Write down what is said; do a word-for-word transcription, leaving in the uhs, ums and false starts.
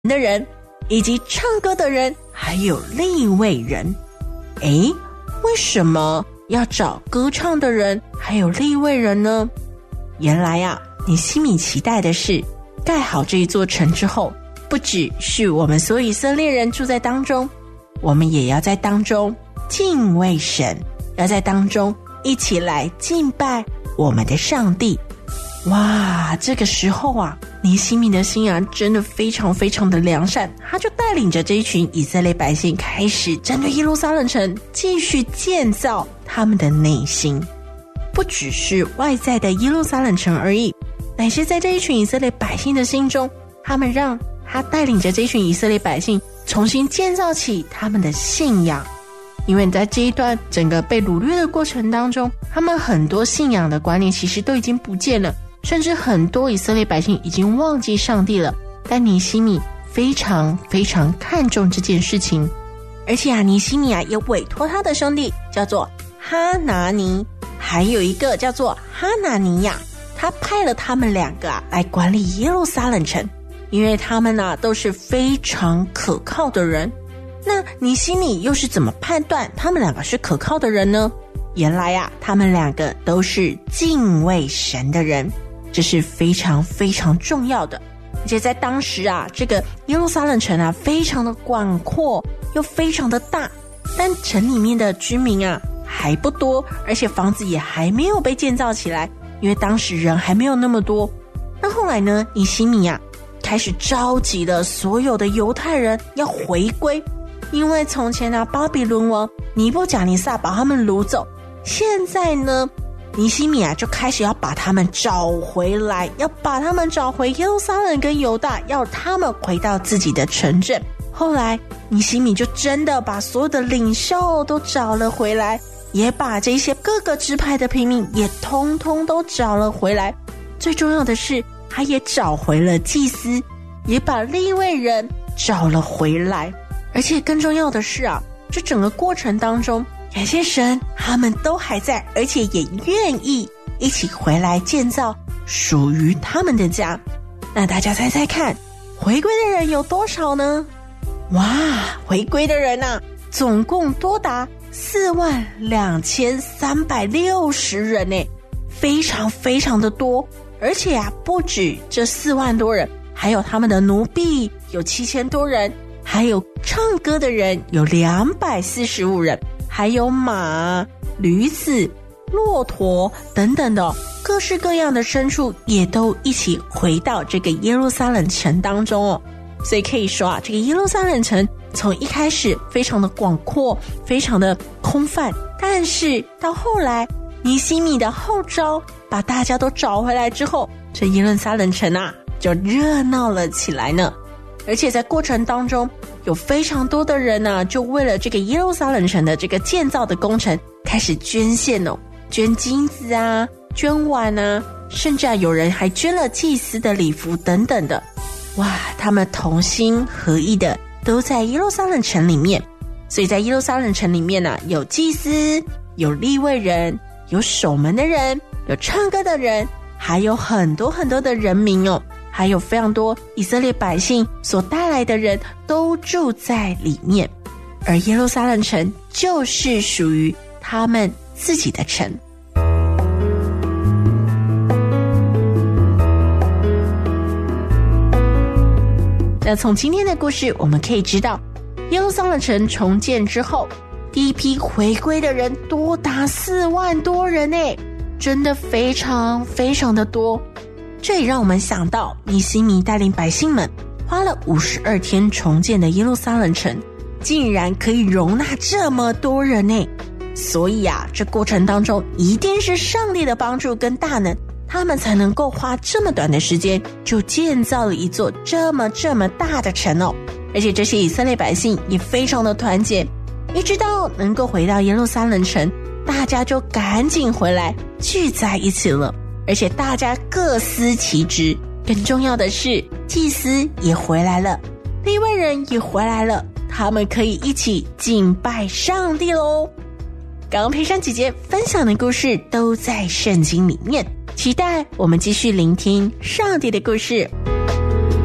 的人，以及唱歌的人，还有利未人。诶，为什么要找歌唱的人还有利未人呢？原来啊，尼希米期待的是盖好这一座城之后，不只是我们所有以色列人住在当中，我们也要在当中敬畏神，要在当中一起来敬拜我们的上帝。哇，这个时候啊，尼希米的心啊真的非常非常的良善，他就带领着这一群以色列百姓开始针对耶路撒冷城继续建造他们的内心，不只是外在的耶路撒冷城而已，乃是在这一群以色列百姓的心中，他们让他带领着这一群以色列百姓重新建造起他们的信仰。因为在这一段整个被掳掠的过程当中，他们很多信仰的观念其实都已经不见了，甚至很多以色列百姓已经忘记上帝了。但尼希米非常非常看重这件事情，而且啊，尼希米啊也委托他的兄弟叫做哈拿尼，还有一个叫做哈拿尼亚，他派了他们两个啊来管理耶路撒冷城，因为他们啊都是非常可靠的人。那尼希米又是怎么判断他们两个是可靠的人呢？原来啊，他们两个都是敬畏神的人，这是非常非常重要的。而且在当时啊，这个耶路撒冷城啊非常的广阔又非常的大，但城里面的居民啊还不多，而且房子也还没有被建造起来，因为当时人还没有那么多。那后来呢，尼希米啊开始召集了所有的犹太人要回归，因为从前啊巴比伦王尼布甲尼撒把他们掳走，现在呢尼希米啊就开始要把他们找回来，要把他们找回耶路撒冷跟犹大，要他们回到自己的城镇。后来尼希米就真的把所有的领袖都找了回来，也把这些各个支派的平民也通通都找了回来。最重要的是，他也找回了祭司，也把利未人找了回来。而且更重要的是啊，这整个过程当中，感谢神，他们都还在，而且也愿意一起回来建造属于他们的家。那大家猜猜看，回归的人有多少呢？哇，回归的人啊，总共多达四万两千三百六十人呢，非常非常的多。而且啊，不止这四万多人，还有他们的奴婢有七千多人，还有唱歌的人有两百四十五人，还有马、驴子、骆驼等等的各式各样的牲畜也都一起回到这个耶路撒冷城当中哦。所以可以说啊，这个耶路撒冷城从一开始非常的广阔，非常的空泛，但是到后来尼希米的号召把大家都找回来之后，这耶路撒冷城啊就热闹了起来呢。而且在过程当中，有非常多的人呢、啊，就为了这个耶路撒冷城的这个建造的工程开始捐献哦，捐金子啊，捐碗啊，甚至啊有人还捐了祭司的礼服等等的。哇，他们同心合意的都在耶路撒冷城里面。所以在耶路撒冷城里面呢、啊，有祭司，有利未人，有守门的人，有唱歌的人，还有很多很多的人民哦，还有非常多以色列百姓所带来的人都住在里面。而耶路撒冷城就是属于他们自己的城。那从今天的故事我们可以知道，耶路撒冷城重建之后，第一批回归的人多达四万多人耶，真的非常非常的多。这也让我们想到，尼希米带领百姓们花了五十二天重建的耶路撒冷城，竟然可以容纳这么多人耶。所以啊，这过程当中一定是上帝的帮助跟大能，他们才能够花这么短的时间就建造了一座这么这么大的城哦。而且这些以色列百姓也非常的团结，一直到能够回到耶路撒冷城，大家就赶紧回来聚在一起了。而且大家各司其职，更重要的是祭司也回来了，利未人也回来了，他们可以一起敬拜上帝咯。刚刚佩珊姐姐分享的故事都在圣经里面，期待我们继续聆听上帝的故事。